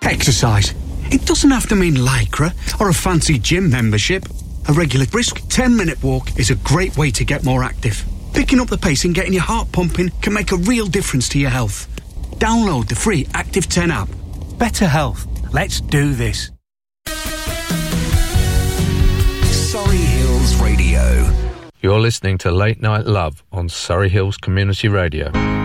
Exercise. It doesn't have to mean Lycra or a fancy gym membership. A regular brisk 10-minute walk is a great way to get more active. Picking up the pace and getting your heart pumping can make a real difference to your health. Download the free Active 10 app. Better health. Let's do this. Surrey Hills Radio. You're listening to Late Night Love on Surrey Hills Community Radio.